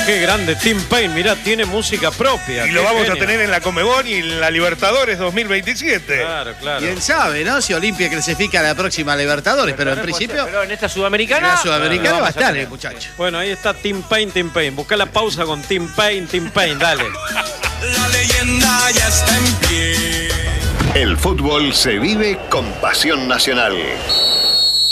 Qué grande Tim Payne, mirá, tiene música propia. Y lo vamos a tener en la Conmebol y en la Libertadores 2027. Claro, claro. Quién sabe, ¿no? Si Olimpia clasifica a la próxima Libertadores, pero en principio. Pero en esta sudamericana. En la sudamericana lo va a vamos estar tener. el muchacho. Bueno, ahí está Tim Payne, Tim Payne. Busca la pausa con Tim Payne, dale. La leyenda ya está en pie. El fútbol se vive con pasión nacional.